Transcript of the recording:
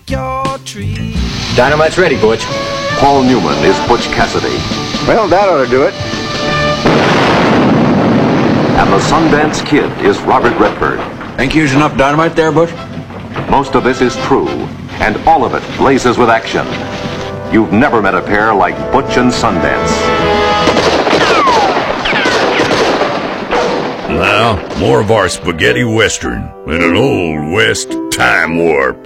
like your tree. Dynamite's ready, Butch. Paul Newman is Butch Cassidy. Well, that ought to do it. And the Sundance Kid is Robert Redford. Think you used enough dynamite there, Butch? Most of this is true, and all of it blazes with action. You've never met a pair like Butch and Sundance. Now, more of our spaghetti western in an old west time warp.